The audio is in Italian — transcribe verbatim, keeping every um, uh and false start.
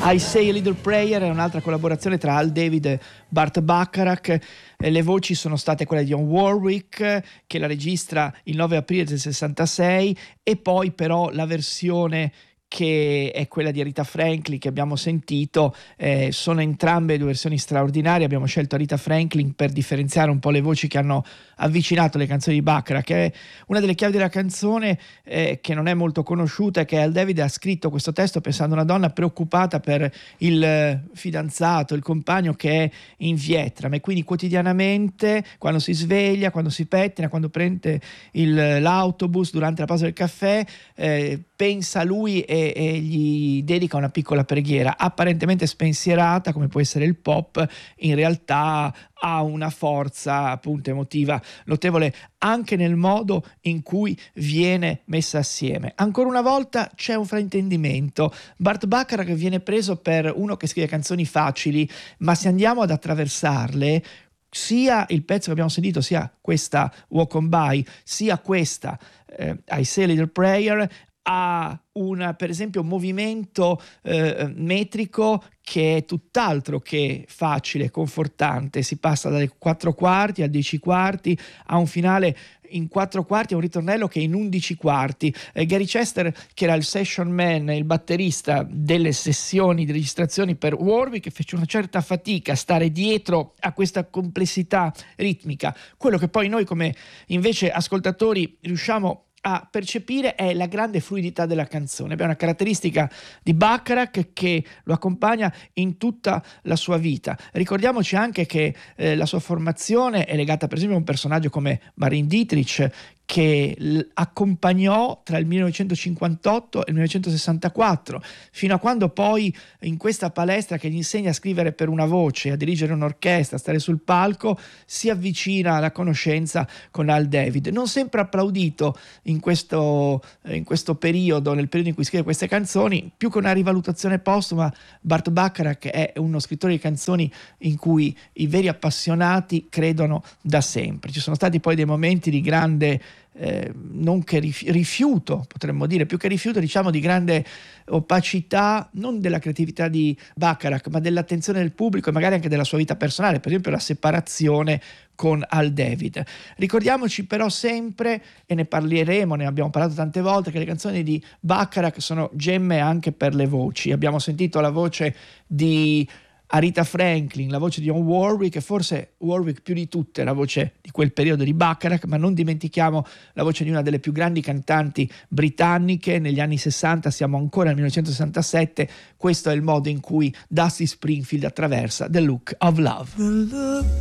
I Say a Little Prayer è un'altra collaborazione tra Al David e Burt Bacharach. Le voci sono state quelle di Dionne Warwick, che la registra il nove aprile del sessantasei, e poi però la versione che è quella di Aretha Franklin che abbiamo sentito. Eh, sono entrambe due versioni straordinarie. Abbiamo scelto Aretha Franklin per differenziare un po' le voci che hanno avvicinato le canzoni di Bacharach, che è una delle chiavi della canzone, eh, che non è molto conosciuta, è che Al David ha scritto questo testo pensando a una donna preoccupata per il fidanzato, il compagno che è in Vietnam, e quindi quotidianamente, quando si sveglia, quando si pettina, quando prende il, l'autobus, durante la pausa del caffè, eh, pensa a lui e, e gli dedica una piccola preghiera apparentemente spensierata, come può essere il pop. In realtà ha una forza appunto emotiva notevole anche nel modo in cui viene messa assieme. Ancora una volta c'è un fraintendimento. Burt Bacharach viene preso per uno che scrive canzoni facili, ma se andiamo ad attraversarle, sia il pezzo che abbiamo sentito, sia questa Walk On By, sia questa eh, I Say a Little Prayer, ha una, per esempio, un movimento eh, metrico che è tutt'altro che facile, confortante. Si passa dai quattro quarti al dieci quarti, a un finale in quattro quarti, a un ritornello che è in undici quarti. Eh, Gary Chester, che era il session man, il batterista delle sessioni di registrazioni per Warwick, fece una certa fatica a stare dietro a questa complessità ritmica. Quello che poi noi come invece ascoltatori riusciamo a percepire è la grande fluidità della canzone. Abbiamo una caratteristica di Bacharach che lo accompagna in tutta la sua vita. Ricordiamoci anche che eh, la sua formazione è legata per esempio a un personaggio come Marlene Dietrich, che l- accompagnò tra il millenovecentocinquantotto e il millenovecentosessantaquattro, fino a quando poi in questa palestra che gli insegna a scrivere per una voce, a dirigere un'orchestra, a stare sul palco, si avvicina alla conoscenza con Al David. Non sempre applaudito in questo, in questo periodo, nel periodo in cui scrive queste canzoni, più che una rivalutazione postuma, Burt Bacharach è uno scrittore di canzoni in cui i veri appassionati credono da sempre. Ci sono stati poi dei momenti di grande Eh, non che rifiuto, potremmo dire, più che rifiuto, diciamo di grande opacità, non della creatività di Bacharach, ma dell'attenzione del pubblico e magari anche della sua vita personale, per esempio la separazione con Al David. Ricordiamoci però sempre, e ne parleremo, ne abbiamo parlato tante volte, che le canzoni di Bacharach sono gemme anche per le voci. Abbiamo sentito la voce di Aretha Franklin, la voce di Dionne Warwick, e forse Warwick più di tutte la voce di quel periodo di Bacharach, ma non dimentichiamo la voce di una delle più grandi cantanti britanniche negli anni sessanta. Siamo ancora nel millenovecentosessantasette. Questo è il modo in cui Dusty Springfield attraversa The Look of Love.